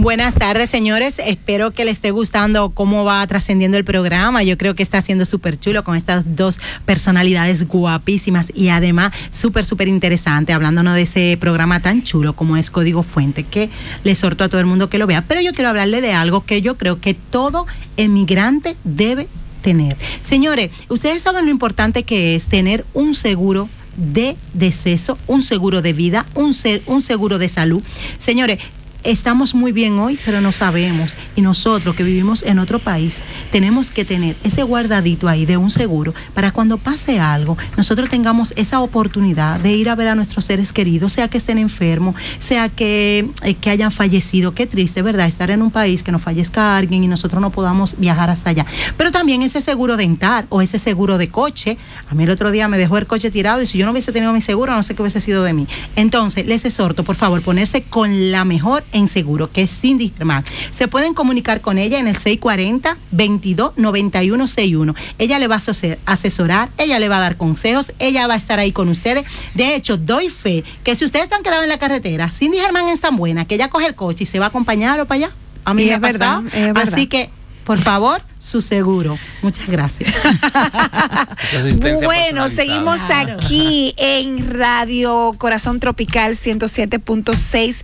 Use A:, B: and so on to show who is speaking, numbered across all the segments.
A: Buenas tardes, señores. Espero que les esté gustando cómo va trascendiendo el programa. Yo creo que está siendo súper chulo con estas dos personalidades guapísimas y además súper interesante, hablándonos de ese programa tan chulo como es Código Fuente, que le exhorto a todo el mundo que lo vea. Pero yo quiero hablarle de algo que yo creo que todo emigrante debe tener. Señores, ustedes saben lo importante que es tener un seguro de deceso, un seguro de vida, un seguro de salud. Señores, estamos muy bien hoy, pero no sabemos. Y nosotros que vivimos en otro país, tenemos que tener ese guardadito ahí de un seguro para cuando pase algo, nosotros tengamos esa oportunidad de ir a ver a nuestros seres queridos, sea que estén enfermos, sea que hayan fallecido. Qué triste, ¿verdad? Estar en un país que nos fallezca alguien y nosotros no podamos viajar hasta allá. Pero también ese seguro dental o ese seguro de coche. A mí el otro día me dejó el coche tirado y si yo no hubiese tenido mi seguro, no sé qué hubiese sido de mí. Entonces, les exhorto, por favor, ponerse con la mejor en seguro, que es Cindy Germán. Se pueden comunicar con ella en el 640-229161. Ella le va a asesorar, ella le va a dar consejos, ella va a estar ahí con ustedes. De hecho, doy fe que si ustedes están quedados en la carretera, Cindy Germán es tan buena que ella coge el coche y se va a acompañarlo para allá. A mí me ha pasado. Es verdad. Así que, por favor, su seguro. Muchas gracias.
B: Bueno, seguimos aquí en Radio Corazón Tropical 107.6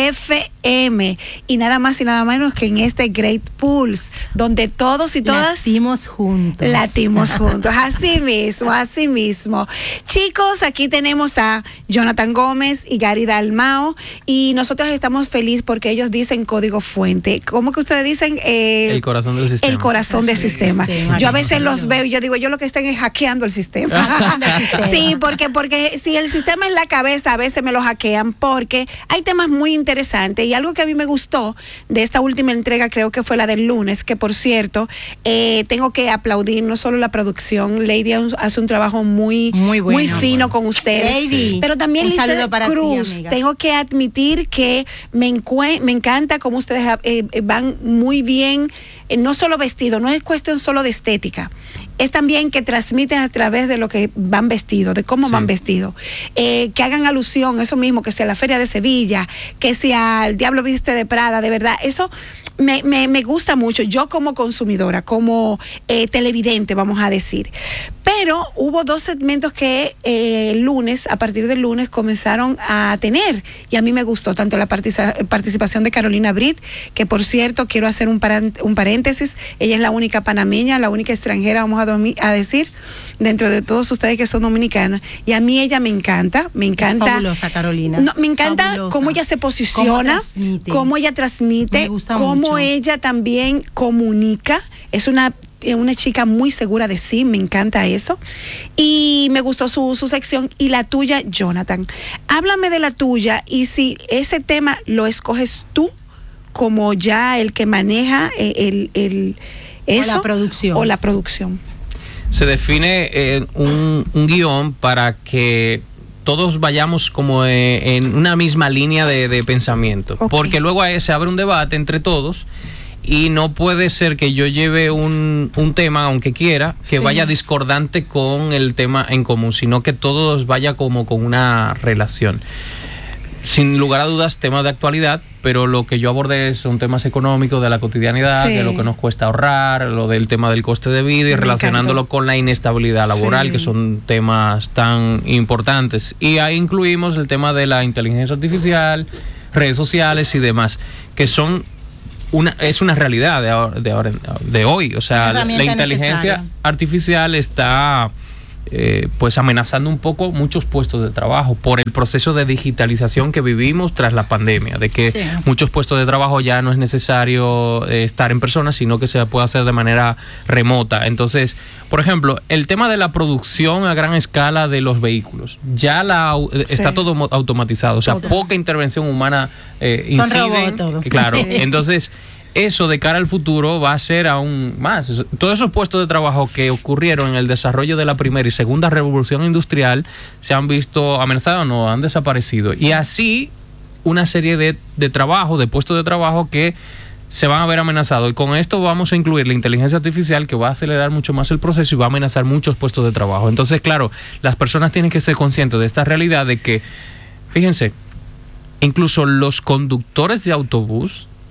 B: FM y nada más y nada menos que en este Great Pulse, donde todos y todas
A: latimos juntos.
B: Así mismo. Chicos, aquí tenemos a Jonathan Gómez y Gary Dalmao y nosotros estamos felices porque ellos dicen Código Fuente. ¿Cómo que ustedes dicen?
C: El corazón del sistema.
B: El corazón del sistema. Yo a veces los veo y yo digo, yo lo que están es hackeando el sistema. Sí, porque si el sistema es la cabeza, a veces me lo hackean porque hay temas muy interesantes y algo que a mí me gustó de esta última entrega, creo que fue la del lunes, que por cierto, tengo que aplaudir no solo la producción, Lady hace un trabajo muy bueno, muy fino con ustedes, Lady, pero también Lisa Cruz, ti, tengo que admitir que me encanta cómo ustedes van muy bien. No solo vestido, no es cuestión solo de estética, es también que transmiten a través de lo que van vestidos, de cómo van vestidos, que hagan alusión, eso mismo, que sea la Feria de Sevilla, que sea el Diablo Viste de Prada, de verdad, eso me gusta mucho, yo como consumidora, como televidente, vamos a decir. Pero hubo dos segmentos que a partir del lunes comenzaron a tener, y a mí me gustó tanto la participación de Carolina Britt, que por cierto quiero hacer un paréntesis, ella es la única panameña, la única extranjera, vamos a decir, dentro de todos ustedes que son dominicanas, y a mí ella me encanta. Es
A: fabulosa, Carolina.
B: No, me encanta cómo ella se posiciona, cómo ella transmite, cómo ella también comunica. Es una chica muy segura de sí, me encanta eso. Y me gustó su sección. Y la tuya, Jonathan. Háblame de la tuya y si ese tema lo escoges tú como ya el que maneja eso, o la producción.
C: Se define un guión para que todos vayamos como en una misma línea de pensamiento. Okay. Porque luego se abre un debate entre todos y no puede ser que yo lleve un tema, aunque quiera, que vaya discordante con el tema en común, sino que todos vaya como con una relación. Sin lugar a dudas, temas de actualidad, pero lo que yo abordé son temas económicos de la cotidianidad, de lo que nos cuesta ahorrar, lo del tema del coste de vida y relacionándolo con la inestabilidad laboral, que son temas tan importantes. Y ahí incluimos el tema de la inteligencia artificial, redes sociales y demás, que son es una realidad de hoy. O sea, la inteligencia artificial está pues amenazando un poco muchos puestos de trabajo por el proceso de digitalización que vivimos tras la pandemia, de que muchos puestos de trabajo ya no es necesario estar en persona, sino que se puede hacer de manera remota. Entonces, por ejemplo, el tema de la producción a gran escala de los vehículos, ya está todo automatizado, o sea, poca intervención humana incide.
A: Son robots todos.
C: Claro, entonces eso de cara al futuro va a ser aún más. Todos esos puestos de trabajo que ocurrieron en el desarrollo de la primera y segunda revolución industrial se han visto amenazados, no, han desaparecido. Y así una serie de trabajo, de puestos de trabajo que se van a ver amenazados. Y con esto vamos a incluir la inteligencia artificial, que va a acelerar mucho más el proceso y va a amenazar muchos puestos de trabajo. Entonces, claro, las personas tienen que ser conscientes de esta realidad de que, fíjense, incluso los conductores de autobús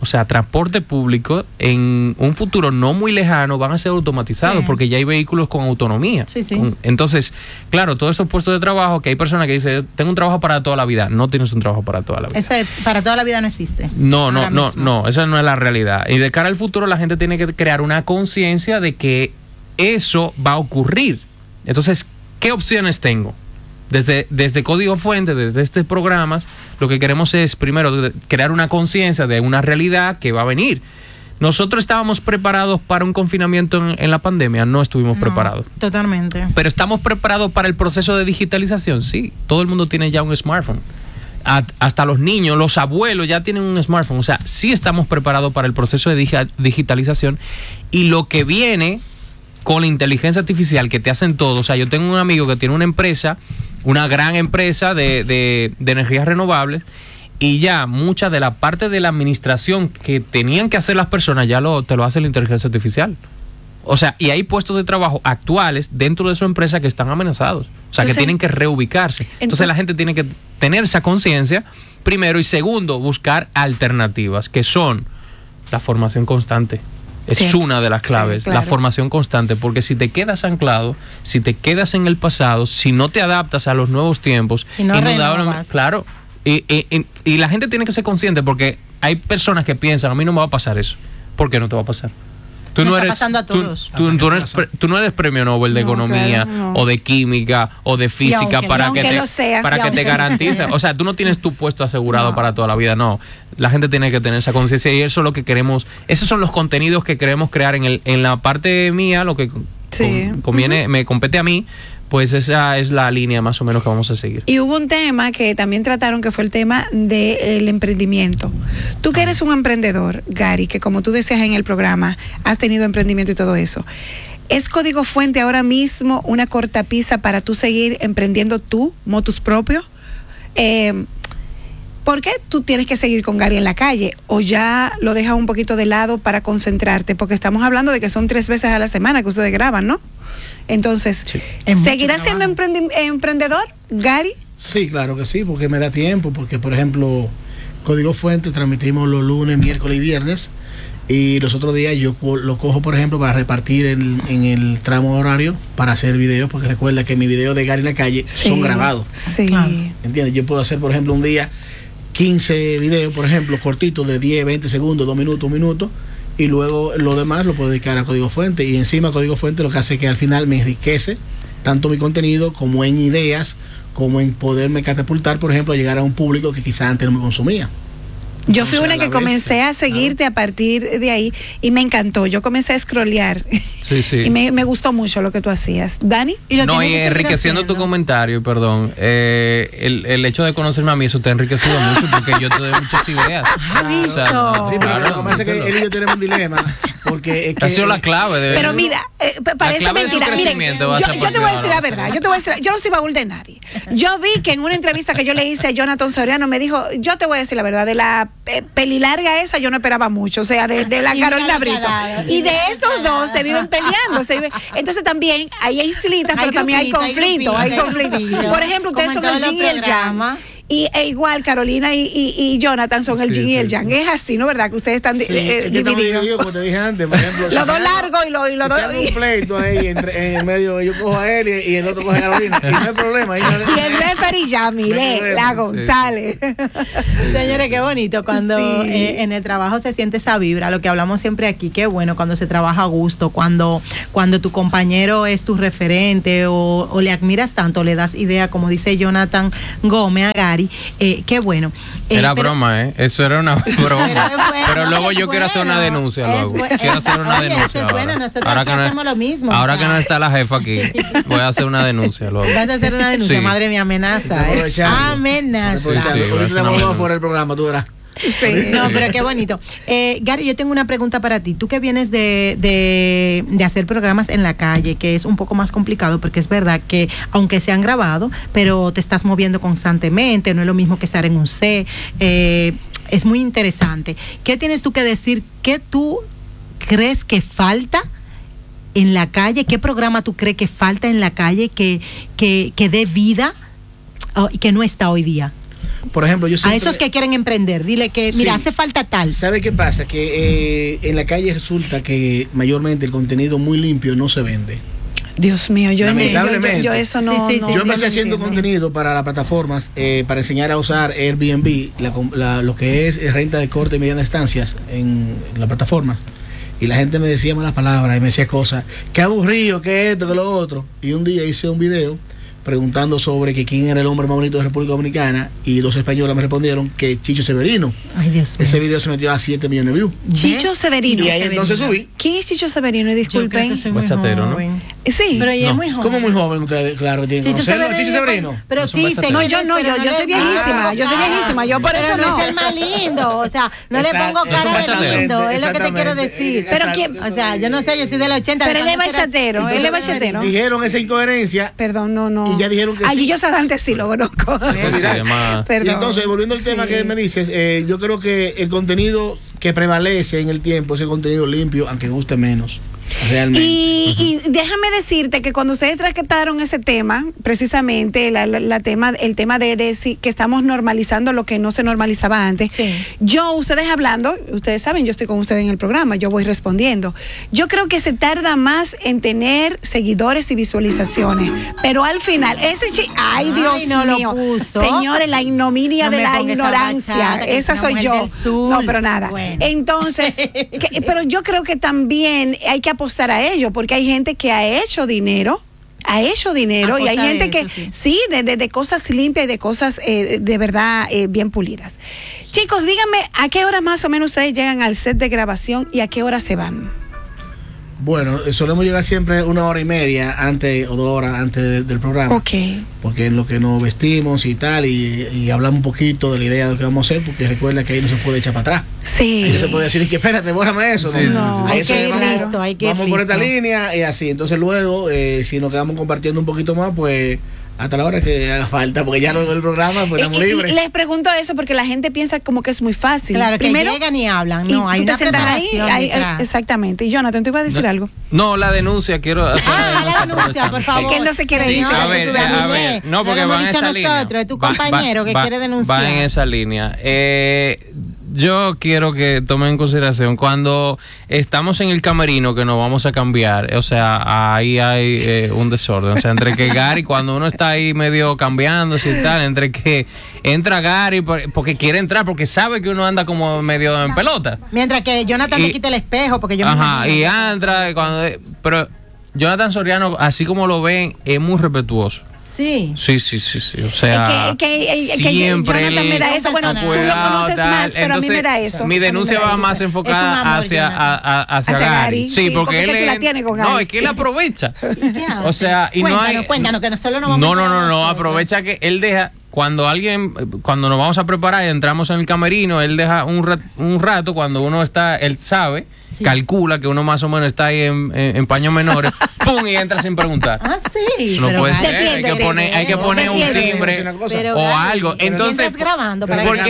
C: o sea, transporte público en un futuro no muy lejano van a ser automatizados porque ya hay vehículos con autonomía. Entonces, claro, todos esos puestos de trabajo que hay personas que dicen, tengo un trabajo para toda la vida. No tienes un trabajo para toda la vida.
A: Ese para toda la vida no existe.
C: No, esa no es la realidad. Y de cara al futuro la gente tiene que crear una conciencia de que eso va a ocurrir. Entonces, ¿qué opciones tengo? Desde Código Fuente, desde este programa, lo que queremos es, primero, crear una conciencia de una realidad que va a venir. ¿Nosotros estábamos preparados para un confinamiento en la pandemia? No estuvimos preparados.
A: Totalmente.
C: ¿Pero estamos preparados para el proceso de digitalización? Sí, todo el mundo tiene ya un smartphone. Hasta los niños, los abuelos ya tienen un smartphone. O sea, sí estamos preparados para el proceso de digitalización. Y lo que viene con la inteligencia artificial que te hacen todo. O sea, yo tengo un amigo que tiene una empresa, una gran empresa de energías renovables, y ya mucha de la parte de la administración que tenían que hacer las personas ya te lo hace la inteligencia artificial. O sea, y hay puestos de trabajo actuales dentro de su empresa que están amenazados. O sea, que tienen que reubicarse. Entonces la gente tiene que tener esa conciencia, primero, y segundo, buscar alternativas, que son la formación constante. Es una de las claves, la formación constante, porque si te quedas anclado, si te quedas en el pasado, si no te adaptas a los nuevos tiempos, indudablemente, claro, y la gente tiene que ser consciente, porque hay personas que piensan, a mí no me va a pasar eso. ¿Por qué no te va a pasar? Tú no eres, tú no eres premio Nobel de economía, o de química o de física para que te garantice. O sea, tú no tienes tu puesto asegurado para toda la vida. No, la gente tiene que tener esa conciencia, y eso es lo que queremos. Esos son los contenidos que queremos crear en la parte mía, lo que conviene, me compete a mí. Pues esa es la línea más o menos que vamos a seguir.
B: Y hubo un tema que también trataron, que fue el tema del emprendimiento. Tú que eres un emprendedor, Gary, que como tú decías en el programa, has tenido emprendimiento y todo eso. ¿Es Código Fuente ahora mismo una cortapisa para tú seguir emprendiendo tú, motus propios? ¿Por qué tú tienes que seguir con Gary en la calle? ¿O ya lo dejas un poquito de lado para concentrarte? Porque estamos hablando de que son 3 veces a la semana que ustedes graban, ¿no? Entonces, ¿seguirás siendo emprendedor, Gary?
D: Sí, claro que sí, porque me da tiempo, porque por ejemplo, Código Fuente transmitimos los lunes, miércoles y viernes, y los otros días yo lo cojo, por ejemplo, para repartir en el tramo horario para hacer videos, porque recuerda que mis videos de Gary en la calle son grabados.
B: Sí.
D: ¿Entiendes? Yo puedo hacer, por ejemplo, un día 15 videos, por ejemplo, cortitos de 10, 20 segundos, 2 minutos, 1 minuto, y luego lo demás lo puedo dedicar a Código Fuente, y encima Código Fuente lo que hace es que al final me enriquece tanto mi contenido como en ideas, como en poderme catapultar, por ejemplo, a llegar a un público que quizás antes no me consumía.
B: Yo fui una que comencé a seguirte a partir de ahí y me encantó. Yo comencé a scrollear y me gustó mucho lo que tú hacías. ¿Dani?
C: Y enriqueciendo tu comentario, perdón, el hecho de conocerme a mí, eso te ha enriquecido mucho, porque yo te doy muchas ideas.
D: Sí, pero lo que pasa es que él y yo tenemos un dilema, porque es que...
C: Ha sido la clave.
B: Pero mira, parece mentira. Miren, yo te voy a decir la verdad. Yo no soy baúl de nadie. Yo vi que en una entrevista que yo le hice a Jonathan Soriano, me dijo, yo te voy a decir la verdad, de la pelilarga esa yo no esperaba mucho, o sea, de la Carolina Brito, y de estos dos se viven peleando, entonces también hay islitas, pero también hay conflictos. Por ejemplo, ustedes son el yin y el yang, e igual Carolina y Jonathan son el yin y el yang. Es así, ¿no? ¿Verdad? Que ustedes están divididos.
D: Como te dije antes, por ejemplo,
B: los dos largos y los dos.
D: Si un pleito ahí en el medio, yo cojo a él y el otro coge a Carolina, y no hay problema.
B: Y el referee Yamile, la González.
A: Señores, qué bonito cuando en el trabajo se siente esa vibra, lo que hablamos siempre aquí, qué bueno cuando se trabaja a gusto, cuando tu compañero es tu referente o le admiras tanto, le das idea, como dice Jonathan Gómez a Gary. Qué bueno.
C: Era broma, eso era una broma. Pero luego yo quiero hacer una denuncia. Quiero hacer una denuncia.
A: Eso es bueno, nosotros hacemos lo mismo.
C: Ahora que no está la jefa aquí, voy a hacer una denuncia. Luego.
A: ¿Vas a hacer una denuncia? Sí. Madre mía, amenaza.
D: Amenaza. Ahorita vamos fuera del programa, tú verás.
A: Sí. No, pero qué bonito. Gary, yo tengo una pregunta para ti. Tú que vienes de hacer programas en la calle, que es un poco más complicado, porque es verdad que aunque se han grabado, pero te estás moviendo constantemente, no es lo mismo que estar en un set. Es muy interesante. ¿Qué tienes tú que decir? ¿Qué tú crees que falta en la calle? ¿Qué programa tú crees que falta en la calle que dé vida y que no está hoy día?
D: Por ejemplo, yo siempre,
A: a esos que quieren emprender, dile que, mira, hace falta tal.
D: ¿Sabe qué pasa? Que en la calle resulta que mayormente el contenido muy limpio no se vende.
B: Dios mío, yo eso no.
D: Yo empecé haciendo contenido para las plataformas, para enseñar a usar Airbnb, lo que es renta de corta y mediana estancias en la plataforma. Y la gente me decía malas palabras y me decía cosas, qué aburrido, que esto, que lo otro. Y un día hice un video preguntando sobre que quién era el hombre más bonito de República Dominicana, y 2 españolas me respondieron que Chicho Severino.
A: Ay, Dios mío.
D: Ese video se metió a 7 millones de views.
B: Chicho Severino.
D: Y ahí entonces subí.
B: ¿Quién es Chicho Severino? Disculpen.
C: Bachatero, ¿no?
B: Sí.
A: Pero ella es muy joven.
D: ¿Cómo muy joven ustedes? Claro, tienen
A: Chicho Severino. Pero sí,
B: no, yo soy viejísima. Yo soy viejísima. Yo por eso
A: no. Es el más lindo. O sea, no le pongo cara de lindo. Es lo que te quiero decir.
B: Pero quién.
A: O sea, yo no sé, yo soy del 80.
B: Pero él es bachatero. Él es bachatero.
D: Dijeron esa incoherencia.
B: Perdón, no.
D: Y ya dijeron que sí.
B: Yo Sarante sí lo conozco.
D: Y entonces, volviendo al tema que me dices, yo creo que el contenido que prevalece en el tiempo es el contenido limpio, aunque guste menos. Realmente.
B: Y déjame decirte que cuando ustedes trataron ese tema, precisamente el tema de que estamos normalizando lo que no se normalizaba antes, ustedes hablando, ustedes saben, yo estoy con ustedes en el programa, yo voy respondiendo. Yo creo que se tarda más en tener seguidores y visualizaciones, pero al final, ay Dios mío, señores, la ignominia de la ignorancia, esa soy yo. No, pero nada. Bueno. Entonces, pero yo creo que también hay que apostar a ello, porque hay gente que ha hecho dinero y hay gente que sí, de cosas limpias y de cosas de verdad bien pulidas. Chicos, díganme, ¿a qué hora más o menos ustedes llegan al set de grabación y a qué hora se van?
D: Bueno, solemos llegar siempre 1 hora y media antes o 2 horas antes del programa.
B: Ok.
D: Porque en lo que nos vestimos y tal, y hablamos un poquito de la idea de lo que vamos a hacer, porque recuerda que ahí no se puede echar para atrás.
B: Sí.
D: Ahí no se puede decir que espérate, bórrame eso.
A: No. Hay que ir listo, hay que ir listo.
D: Vamos por esta línea y así. Entonces luego, si nos quedamos compartiendo un poquito más, pues hasta la hora que haga falta, porque ya lo del programa, pues estamos libres.
B: Les pregunto eso porque la gente piensa como que es muy fácil.
A: Claro, primero que llegan y hablan. No, hay una preparación
B: exactamente. Y Jonathan, ¿tú ibas a decir algo?
C: No, la denuncia, quiero hacer
A: la denuncia, por favor.
B: Que él no se quiere
C: decir. A ver, no, porque van en esa línea.
A: Es tu compañero que quiere denunciar.
C: Va en esa línea. Yo quiero que tomen en consideración cuando estamos en el camerino que nos vamos a cambiar, o sea, ahí hay un desorden, o sea, entre que Gary, cuando uno está ahí medio cambiándose y tal, entre que entra Gary porque quiere entrar, porque sabe que uno anda como medio en pelota.
A: Mientras que Jonathan le quita el espejo, porque yo
C: y entra, pero Jonathan Soriano, así como lo ven, es muy respetuoso.
A: Sí.
C: Sí. O sea, siempre
B: Jonathan me da eso. Bueno, tú lo conoces más, pero entonces, a mí me da eso.
C: Mi denuncia va más enfocada hacia Gary. Sí, porque él
B: la tiene con Gary.
C: No, es que él aprovecha. O sea, y
A: cuéntanos, que nosotros no vamos
C: No, aprovecha que él deja cuando nos vamos a preparar y entramos en el camerino, él deja un rato cuando uno está, él sabe. Sí. Calcula que uno más o menos está ahí en paños menores, ¡pum! Y entra sin preguntar.
A: Sí.
C: No puede ser, hay que poner un timbre o algo. Entonces,
A: estás grabando para
C: ¿por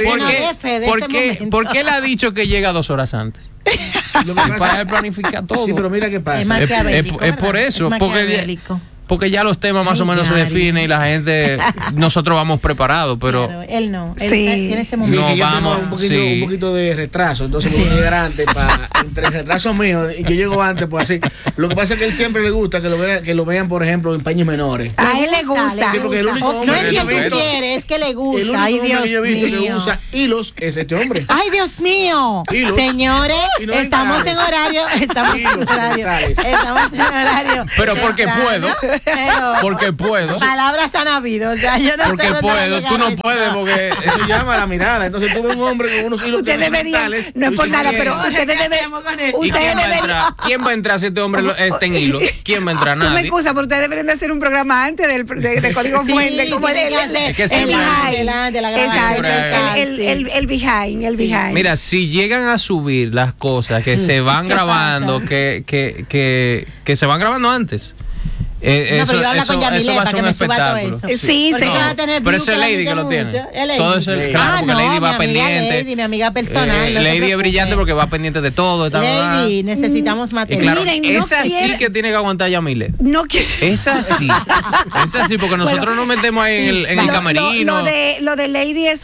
C: qué él ha dicho que llega 2 horas antes? Para él planificar todo.
D: Sí, pero mira qué pasa.
C: Es por eso, porque ya los temas más o menos se definen y la gente, nosotros vamos preparados, pero
A: claro, él no.
B: Él
A: tiene ese momento.
D: Sí, vamos un poquito de retraso, entonces voy a llegar antes entre el retraso mío y yo llego antes, pues así. Lo que pasa es que a él siempre le gusta que lo vean, por ejemplo, en paños menores.
B: A él le gusta.
D: Sí, porque el único hombre
A: no es que tú quieres, es que le gusta. Ay, Dios mío.
D: Que usa hilos es este hombre.
A: Ay, Dios mío.
D: Hilos.
A: Señores, estamos en horario.
C: Pero porque puedo. Porque puedo.
A: Palabras han habido. O sea, yo no
C: porque
A: sé
C: puedo. Tú no puedes porque
D: eso llama la mirada. Entonces tú ves un hombre con unos hilos.
B: Ustedes deberían. No es por nada, pero ustedes deberían.
C: ¿Quién va a entrar si este hombre está en hilo? ¿Quién va a entrar? Nadie.
B: Tú me excusas, pero ustedes deberían de hacer un programa antes de Código Fuente, como el behind.
C: Mira, si llegan a subir las cosas que se van grabando, que se van grabando antes.
A: pero yo hablo con Yamile para que me suba todo eso.
B: Sí,
A: porque va a tener
C: pero ese es Lady que lo tiene. Todo eso es claro, porque Lady va pendiente.
A: Lady, mi amiga personal.
C: Lady es brillante porque va pendiente de todo.
A: Lady, necesitamos material.
C: Claro, esa sí que tiene que aguantar Yamile.
B: No quiero.
C: Esa sí, porque nosotros nos metemos ahí en el camerino.
B: Lo de Lady es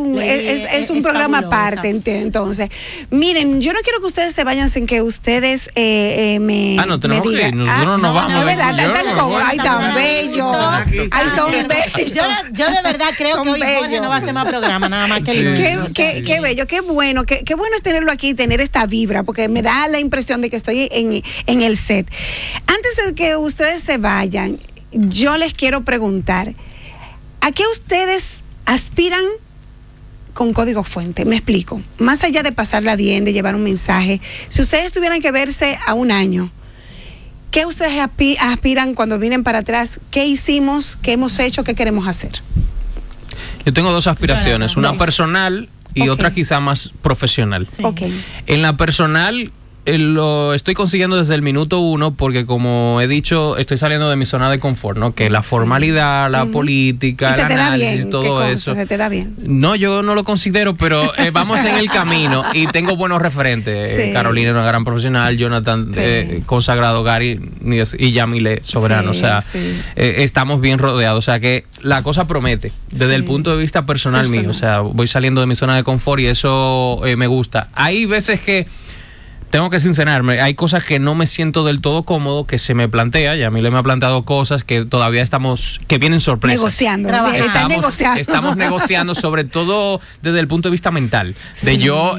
B: un programa aparte, entonces. Miren, yo no quiero que ustedes se vayan sin que ustedes
C: no tenemos que ir, nosotros nos vamos.
B: No, verdad, ay, tan bello. Ay, son bellos.
A: Yo de verdad creo que hoy Jorge no va a hacer más programa, nada más que
B: qué bello, qué bueno es tenerlo aquí, tener esta vibra, porque me da la impresión de que estoy en el set. Antes de que ustedes se vayan, yo les quiero preguntar, ¿a qué ustedes aspiran con Código Fuente? Me explico. Más allá de pasarla bien, de llevar un mensaje, si ustedes tuvieran que verse a un año, ¿qué ustedes aspiran cuando vienen para atrás? ¿Qué hicimos? ¿Qué hemos hecho? ¿Qué queremos hacer?
C: Yo tengo dos aspiraciones, una personal y otra quizá más profesional.
B: Sí. Okay.
C: En la personal lo estoy consiguiendo desde el minuto 1 porque, como he dicho, estoy saliendo de mi zona de confort, ¿no? Que la formalidad, la política, el análisis, todo eso.
B: ¿Se te da bien?
C: No, yo no lo considero, pero vamos en el camino y tengo buenos referentes. Sí. Carolina, una gran profesional, Jonathan, consagrado, Gary y Yamile, soberano. Sí, o sea, estamos bien rodeados. O sea, que la cosa promete desde el punto de vista personal mío. O sea, voy saliendo de mi zona de confort y eso me gusta. Hay veces que tengo que sincerarme, hay cosas que no me siento del todo cómodo, que se me plantea, Yamile me ha planteado cosas que todavía que vienen sorpresas.
B: Negociando.
C: Estamos negociando, sobre todo desde el punto de vista mental. De yo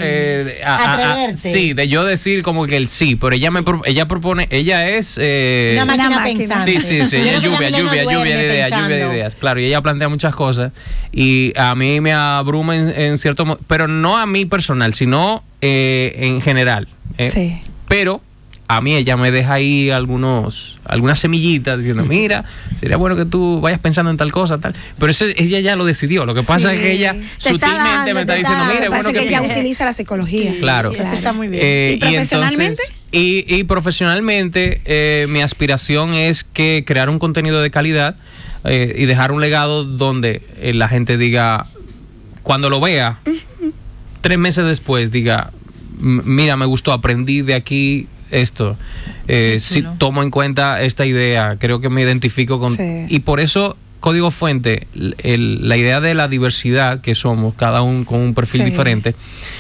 C: de yo decir como que el sí, pero ella propone, ella es
A: una máquina pensante.
C: Sí, lluvia de ideas. Claro, y ella plantea muchas cosas y a mí me abruma en cierto modo, pero no a mí personal, sino en general. Pero a mí ella me deja ahí algunas semillitas diciendo, mira, sería bueno que tú vayas pensando en tal cosa, tal. Pero eso ella ya lo decidió. Lo que pasa es que ella sutilmente me está diciendo, mira, es bueno que
B: ella utiliza la psicología.
C: Claro.
B: Eso está muy bien. ¿Y profesionalmente?
C: Y profesionalmente mi aspiración es que crear un contenido de calidad y dejar un legado donde la gente diga, cuando lo vea, 3 meses después diga, mira, me gustó, aprendí de aquí esto, si tomo en cuenta esta idea, creo que me identifico con... Y por eso Código Fuente, la idea de la diversidad que somos, cada uno con un perfil diferente,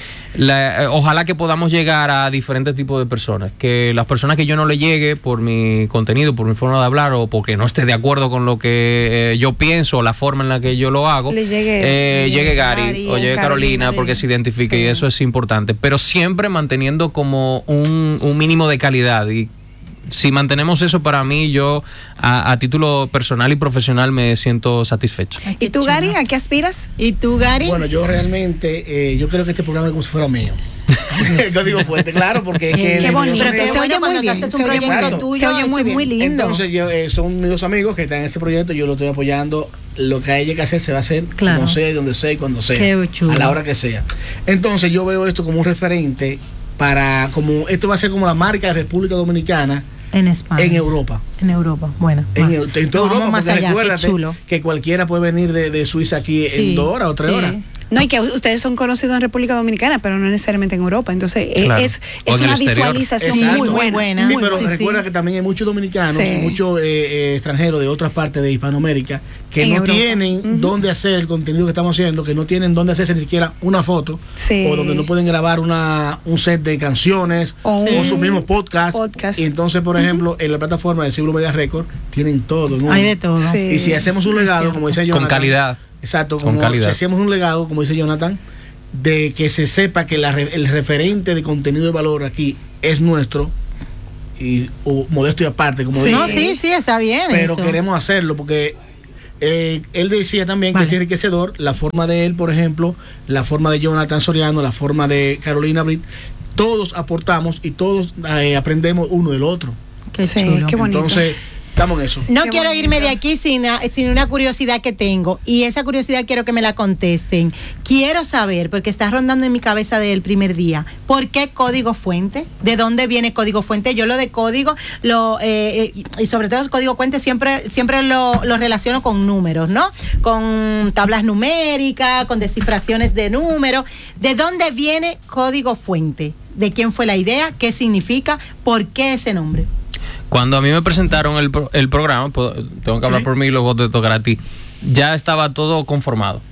C: ojalá que podamos llegar a diferentes tipos de personas, que las personas que yo no le llegue por mi contenido, por mi forma de hablar o porque no esté de acuerdo con lo que yo pienso o la forma en la que yo lo hago, llegue Gary o llegue Carolina porque se identifique y eso es importante, pero siempre manteniendo como un mínimo de calidad. Y si mantenemos eso, para mí, yo a título personal y profesional me siento satisfecho.
B: ¿Y tú, Gary, a qué aspiras?
A: ¿Y tú, Gary?
D: Bueno, yo realmente, yo creo que este programa es como si fuera mío. Código Fuente, claro, porque es que...
B: Qué bonito, se oye muy bien, se oye muy lindo.
D: Entonces, son mis 2 amigos que están en ese proyecto, yo lo estoy apoyando. Lo que haya que hacer se va a hacer, como sea, donde sea y cuando sea, a la hora que sea. Entonces, yo veo esto como un referente esto va a ser como la marca de República Dominicana
A: en España.
D: En Europa.
A: Bueno.
D: En toda Europa, porque recuérdate que cualquiera puede venir de Suiza aquí en 2 horas o 3 horas.
B: No, y que ustedes son conocidos en República Dominicana, pero no necesariamente en Europa. Entonces, es una visualización muy buena.
D: Sí, pero recuerda que también hay muchos dominicanos y muchos extranjeros de otras partes de Hispanoamérica que no tienen dónde hacer el contenido que estamos haciendo, que no tienen dónde hacerse ni siquiera una foto, o donde no pueden grabar un set de canciones o su mismo podcast. Y entonces, por ejemplo, en la plataforma de Siglo Media Record tienen todo.
A: Hay de todo.
D: Y si hacemos un legado, como dice Jonathan,
C: con calidad.
D: Exacto, como si hacemos un legado, como dice Jonathan, de que se sepa que el referente de contenido de valor aquí es nuestro, modesto y aparte, como dice.
A: No, sí, está bien.
D: Pero queremos hacerlo porque él decía también que es enriquecedor la forma de él, por ejemplo, la forma de Jonathan Soriano, la forma de Carolina Britt. Todos aportamos y todos aprendemos uno del otro.
A: Qué chulo.
B: Qué bonito.
D: Entonces, estamos en eso.
A: No quiero irme de aquí sin una curiosidad que tengo, y esa curiosidad quiero que me la contesten. Quiero saber, porque está rondando en mi cabeza desde el primer día, ¿por qué código fuente? ¿De dónde viene código fuente? Yo lo de código, y sobre todo el código fuente siempre lo relaciono con números, ¿no? Con tablas numéricas, con descifraciones de números. ¿De dónde viene código fuente? ¿De quién fue la idea? ¿Qué significa? ¿Por qué ese nombre?
C: Cuando a mí me presentaron el programa, tengo que hablar por mí y luego te tocará a ti, ya estaba todo conformado.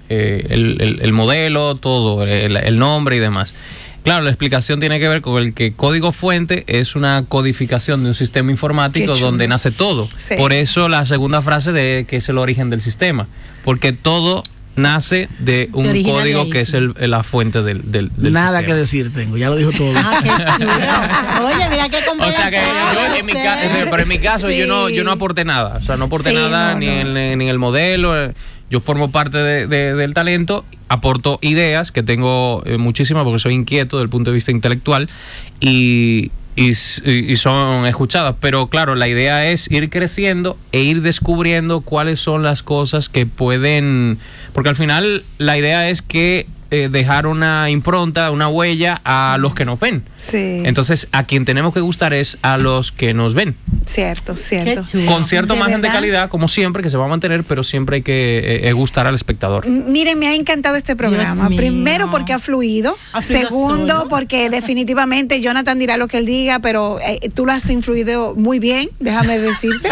C: El modelo, todo, el nombre y demás. Claro, la explicación tiene que ver con el que código fuente es una codificación de un sistema informático donde nace todo. Sí. Por eso la segunda frase de que es el origen del sistema, porque todo nace de un código que es la fuente del
D: nada
C: sistema.
D: Que decir tengo, ya lo dijo todo.
A: Qué chulo. Oye, mira qué complejo.
C: O sea que pero en mi caso sí. yo no aporté nada, o sea, no aporté nada ni en el modelo. Yo formo parte del talento, aporto ideas, que tengo muchísimas porque soy inquieto desde el punto de vista intelectual y son escuchadas, pero claro, la idea es ir creciendo e ir descubriendo cuáles son las cosas que pueden, porque al final la idea es que dejar una impronta, una huella a los que nos ven.
B: Sí.
C: Entonces, a quien tenemos que gustar es a los que nos ven.
B: Cierto.
C: Con cierto margen de calidad, como siempre, que se va a mantener, pero siempre hay que gustar al espectador.
B: Miren, me ha encantado este programa. Primero, porque ha fluido. Segundo, solo. Porque definitivamente Jonathan dirá lo que él diga, pero tú lo has influido muy bien, déjame decirte.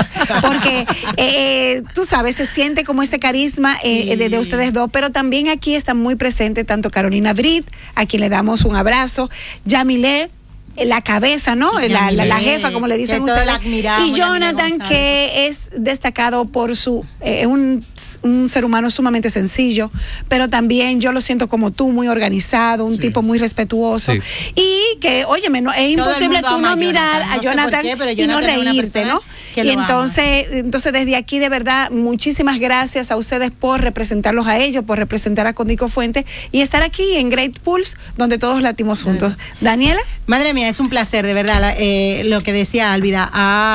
B: Porque tú sabes, se siente como ese carisma de ustedes dos, pero también aquí están muy presentes tanto Carolina Brit, a quien le damos un abrazo, Yamile, la cabeza, ¿no? La jefa, como le dicen ustedes. Y Jonathan, que es destacado por su un ser humano sumamente sencillo, pero también yo lo siento como tú, muy organizado, un tipo muy respetuoso. Sí. Y que, óyeme, no, es imposible tú no mirar a Jonathan y no reírte, ¿no? Y entonces desde aquí, de verdad, muchísimas gracias a ustedes por representarlos a ellos, por representar a Código Fuente y estar aquí en Great Pulse, donde todos latimos juntos. Daniela.
A: Madre mía, es un placer, de verdad, lo que decía Álvida,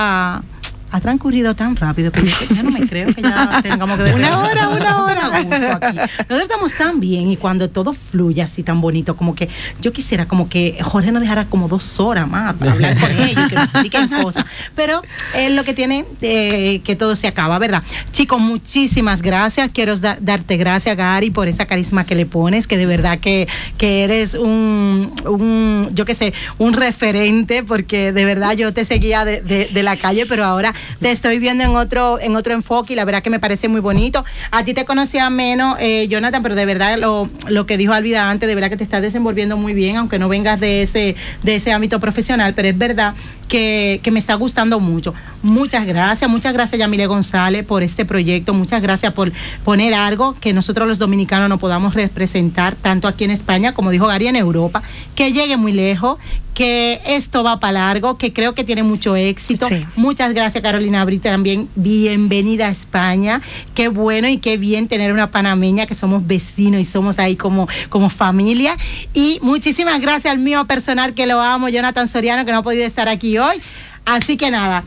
A: ha transcurrido tan rápido que yo no me creo que ya tengamos que ver una hora gusto aquí. Nosotros estamos tan bien, y cuando todo fluye así tan bonito, como que yo quisiera como que Jorge nos dejara como 2 horas más para hablar con ellos, que nos expliquen cosas, pero es lo que tiene que todo se acaba, ¿verdad? Chicos, muchísimas gracias. Quiero darte gracias, Gary, por esa carisma que le pones, que de verdad que eres un yo qué sé, un referente, porque de verdad yo te seguía de la calle, pero ahora te estoy viendo en otro enfoque, y la verdad que me parece muy bonito. A ti te conocía menos, Jonathan, pero de verdad lo que dijo Álvida antes, de verdad que te estás desenvolviendo muy bien, aunque no vengas de ese ámbito profesional, pero es verdad que me está gustando mucho. Muchas gracias Yamile González por este proyecto, muchas gracias por poner algo que nosotros los dominicanos no podamos representar, tanto aquí en España, como dijo Gary, en Europa, que llegue muy lejos, que esto va para largo, que creo que tiene mucho éxito. Sí. Muchas gracias, Carolina Brita, también bienvenida a España. Qué bueno y qué bien tener una panameña, que somos vecinos y somos ahí como familia. Y muchísimas gracias al mío personal, que lo amo, Jonathan Soriano, que no ha podido estar aquí hoy. Así que nada,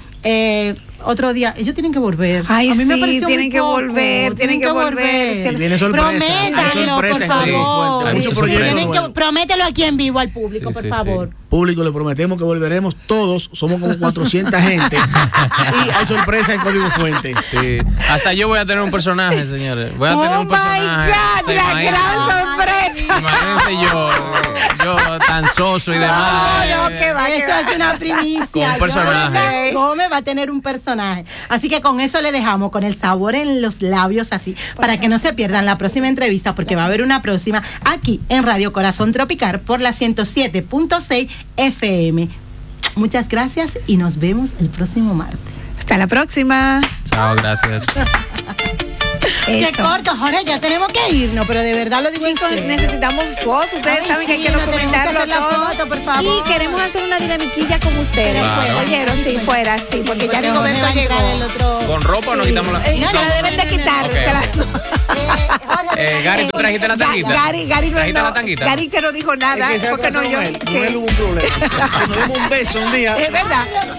A: otro día, ellos tienen que volver.
B: Ay,
A: a mí
B: sí,
A: me pareció
B: tienen que volver.
D: Viene sorpresa.
A: Prométanlo, por favor.
D: Hay muchos proyectos.
A: Promételo aquí en vivo al público, por favor.
D: Sí. Público, le prometemos que volveremos todos. Somos como 400 gente. Y hay sorpresa en Código Fuente.
C: Sí. Hasta yo voy a tener un personaje, señores. Voy a tener un personaje.
B: ¡Oh, my God! ¡La gran sorpresa!
C: Imagínense yo tan soso y demás.
A: Eso es una primicia.
C: Con un personaje.
A: Gómez va a tener un personaje. Así que con eso le dejamos, con el sabor en los labios así, para que no se pierdan la próxima entrevista, porque va a haber una próxima aquí en Radio Corazón Tropical por la 107.6 FM. Muchas gracias y nos vemos el próximo martes.
B: Hasta la próxima.
C: Chao, gracias.
A: Qué corto, Jorge, ya tenemos que irnos, pero de verdad lo digo.
B: Chicos, necesitamos fotos. Ustedes saben que hay que documentarlo todo.
A: Foto, por favor.
B: Y queremos hacer una dinamiquilla con ustedes.
C: Claro.
B: Oyeron, sí, fuera, sí, porque ya Rigoberto llegó.
C: ¿Con ropa o nos quitamos la?
B: No, se la deben de quitar.
C: Okay. Gary, ¿tú trajiste la tanguita?
B: Gary
C: ¿Trajiste la tanguita?
B: Gary que no dijo nada, porque no yo.
D: Con él hubo un problema. Nos dimos un beso un día.
B: Es verdad.